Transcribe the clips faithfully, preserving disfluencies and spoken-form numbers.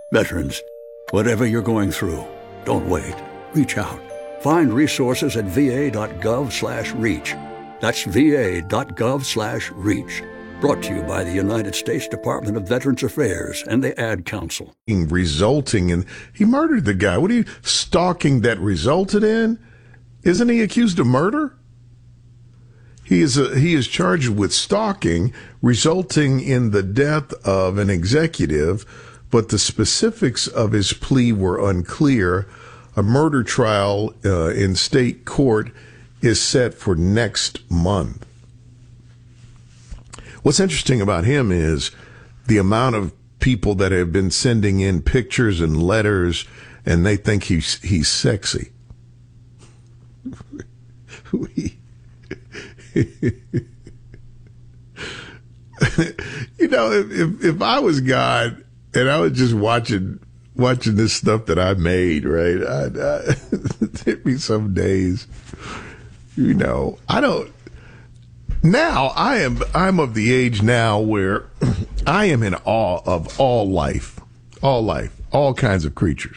Veterans, whatever you're going through, don't wait. Reach out. Find resources at va.gov slash reach. That's va.gov slash reach. Brought to you by the United States Department of Veterans Affairs and the Ad Council. Resulting in, he murdered the guy. What are you, stalking that resulted in? Isn't he accused of murder? He is a, he is charged with stalking, resulting in the death of an executive, but the specifics of his plea were unclear. A murder trial uh, in state court is set for next month. What's interesting about him is the amount of people that have been sending in pictures and letters, and they think he's he's sexy. You know, if, if if I was God and I was just watching watching this stuff that I made, right? I'd, I, there'd be some days, you know, I don't. Now I am I'm of the age now where I am in awe of all life, all life, all kinds of creatures.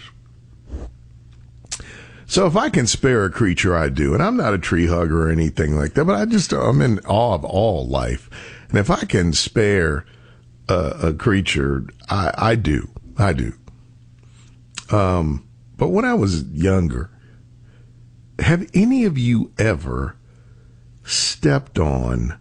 So if I can spare a creature, I do. And I'm not a tree hugger or anything like that, but I just, I'm in awe of all life. And if I can spare a, a creature, I, I do. I do. Um, but when I was younger, have any of you ever stepped on,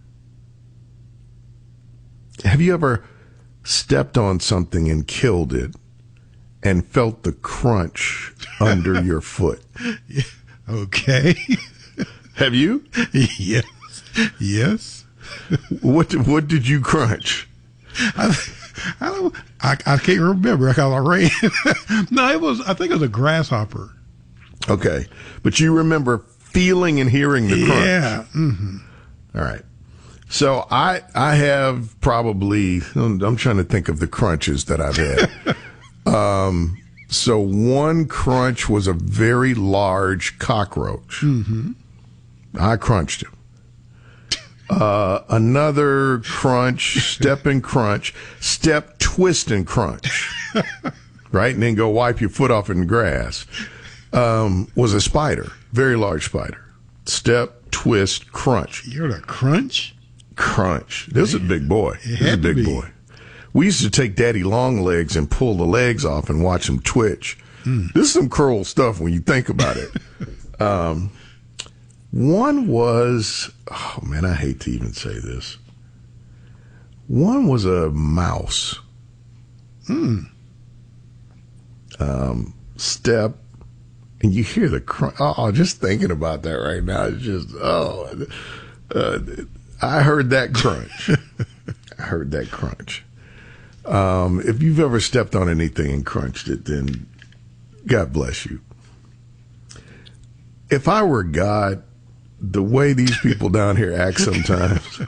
have you ever stepped on something and killed it and felt the crunch under your foot? Yeah. Okay. Have you? Yes. Yes. What what did you crunch? I, I don't. I, I can't remember because I ran. No, it was. I think it was a grasshopper. Okay, but you remember feeling and hearing the crunch. Yeah. Mm-hmm. All right. So I I have probably. I'm trying to think of the crunches that I've had. Um, so one crunch was a very large cockroach. Mm-hmm. I crunched him. Uh, another crunch, step and crunch, step, twist and crunch, right? And then go wipe your foot off in the grass, um, was a spider, very large spider. Step, twist, crunch. You heard a crunch? Crunch. This is a big boy. This is a big boy. We used to take Daddy Long Legs and pull the legs off and watch him twitch. Mm. This is some cruel stuff when you think about it. um, one was, oh man, I hate to even say this. One was a mouse. Hmm. Um, step, and you hear the crunch. Oh, just thinking about that right now, it's just, oh, uh, I heard that crunch. I heard that crunch. Um, if you've ever stepped on anything and crunched it, then God bless you. If I were God, the way these people down here act sometimes,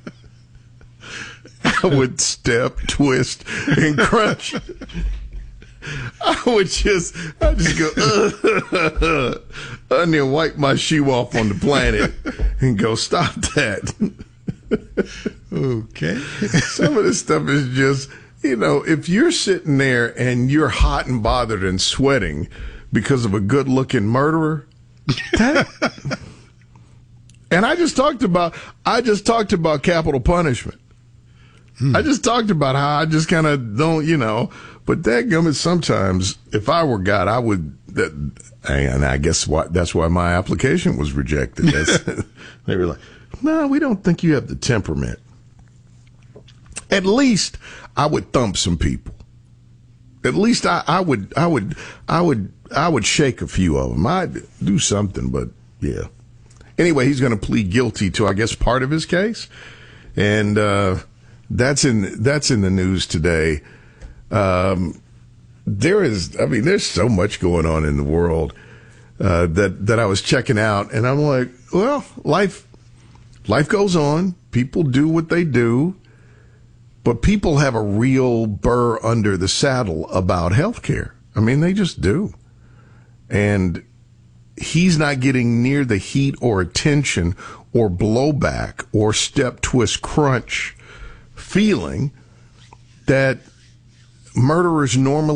I would step, twist, and crunch. I would just, I just go, uh, and then wipe my shoe off on the planet and go, stop that. Okay. Some of this stuff is just, you know, if you're sitting there and you're hot and bothered and sweating because of a good-looking murderer, that, and I just talked about, I just talked about capital punishment. Hmm. I just talked about how I just kind of don't, you know, but dadgummit, sometimes if I were God, I would, that, and I guess why, that's why my application was rejected. That's, they were like, no, we don't think you have the temperament. At least I would thump some people. At least I, I would, I would, I would, I would shake a few of them. I'd do something, but yeah. Anyway, he's going to plead guilty to, I guess, part of his case, and uh, that's in that's in the news today. Um, there is, I mean, there's so much going on in the world uh, that that I was checking out, and I'm like, well, life life goes on. People do what they do. But people have a real burr under the saddle about healthcare. I mean, they just do. And he's not getting near the heat or attention or blowback or step, twist, crunch feeling that murderers normally